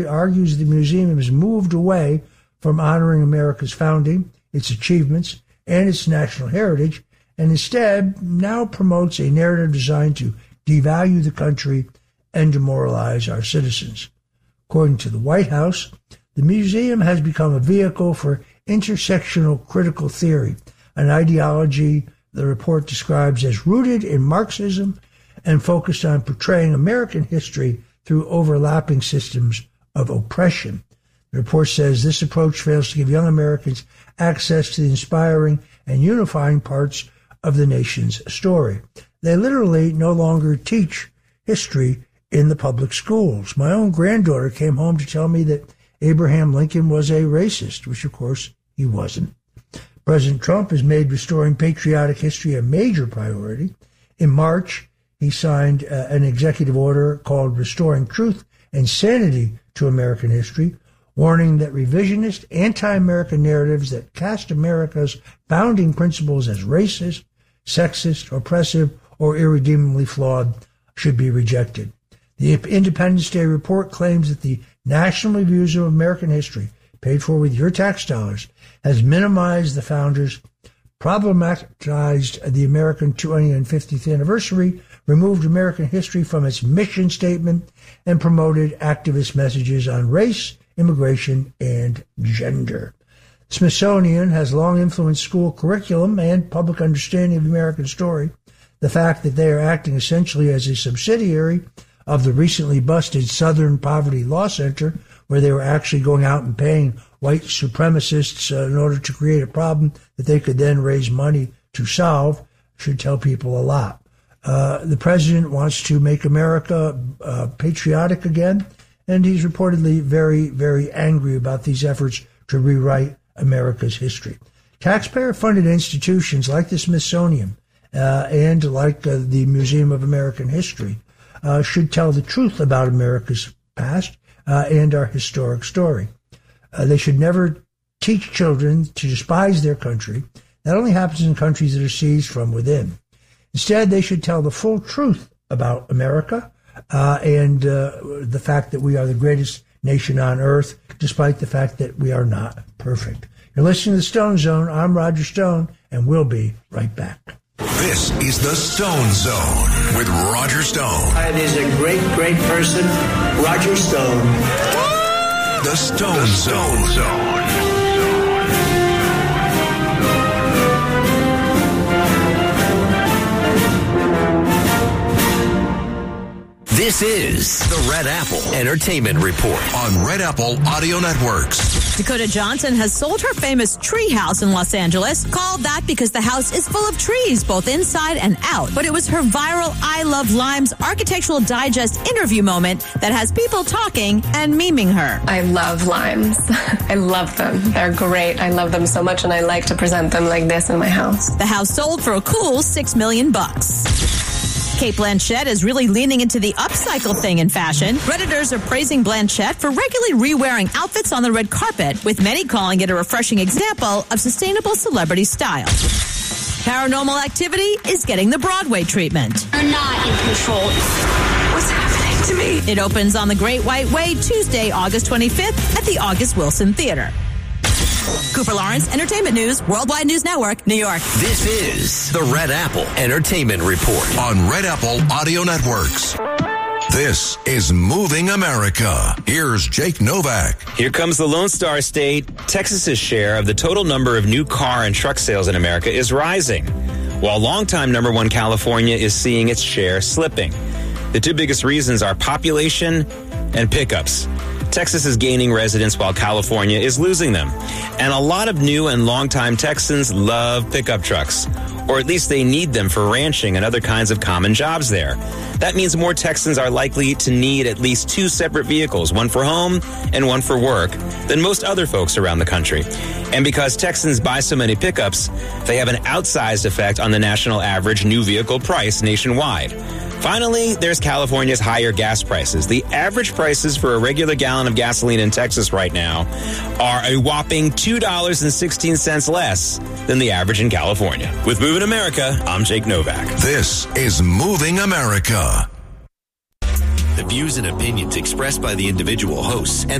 argues the museum has moved away from honoring America's founding, its achievements, and its national heritage, and instead now promotes a narrative designed to devalue the country and demoralize our citizens. According to the White House, the museum has become a vehicle for intersectional critical theory, an ideology the report describes as rooted in Marxism and focused on portraying American history through overlapping systems of oppression. The report says this approach fails to give young Americans access to the inspiring and unifying parts of the nation's story. They literally no longer teach history in the public schools. My own granddaughter came home to tell me that Abraham Lincoln was a racist, which of course he wasn't. President Trump has made restoring patriotic history a major priority. In March, he signed an executive order called Restoring Truth and Sanity to American History, warning that revisionist, anti-American narratives that cast America's founding principles as racist, sexist, oppressive, or irredeemably flawed should be rejected. The Independence Day report claims that the National Reviews of American History, paid for with your tax dollars, has minimized the founders, problematized the American 250th anniversary, removed American history from its mission statement, and promoted activist messages on race, immigration, and gender. Smithsonian has long influenced school curriculum and public understanding of the American story. The fact that they are acting essentially as a subsidiary of the recently busted Southern Poverty Law Center, where they were actually going out and paying white supremacists in order to create a problem that they could then raise money to solve, should tell people a lot. The president wants to make America patriotic again, and he's reportedly very, very angry about these efforts to rewrite America's history. Taxpayer-funded institutions like the Smithsonian and like the Museum of American History should tell the truth about America's past and our historic story. They should never teach children to despise their country. That only happens in countries that are seized from within. Instead, they should tell the full truth about America and the fact that we are the greatest nation on earth, despite the fact that we are not perfect. You're listening to The Stone Zone. I'm Roger Stone, and we'll be right back. This is The Stone Zone with Roger Stone. It is a great, great person, Roger Stone. The Stone Zone. This is the Red Apple Entertainment Report on Red Apple Audio Networks. Dakota Johnson has sold her famous tree house in Los Angeles, called that because the house is full of trees, both inside and out. But it was her viral I Love Limes Architectural Digest interview moment that has people talking and memeing her. I love limes. I love them. They're great. I love them so much, and I like to present them like this in my house. The house sold for a cool $6 million. Cate Blanchett is really leaning into the upcycle thing in fashion. Redditors are praising Blanchett for regularly re-wearing outfits on the red carpet, with many calling it a refreshing example of sustainable celebrity style. Paranormal Activity is getting the Broadway treatment. You're not in control. What's happening to me? It opens on the Great White Way Tuesday, August 25th at the August Wilson Theater. Cooper Lawrence, Entertainment News, Worldwide News Network, New York. This is the Red Apple Entertainment Report on Red Apple Audio Networks. This is Moving America. Here's Jake Novak. Here comes the Lone Star State. Texas's share of the total number of new car and truck sales in America is rising, while longtime number one California is seeing its share slipping. The two biggest reasons are population and pickups. Texas is gaining residents while California is losing them. And a lot of new and longtime Texans love pickup trucks, or at least they need them for ranching and other kinds of common jobs there. That means more Texans are likely to need at least two separate vehicles, one for home and one for work, than most other folks around the country. And because Texans buy so many pickups, they have an outsized effect on the national average new vehicle price nationwide. Finally, there's California's higher gas prices. The average prices for a regular gallon of gasoline in Texas right now are a whopping $2.16 less than the average in California. With Moving America, I'm Jake Novak. This is Moving America. The views and opinions expressed by the individual hosts and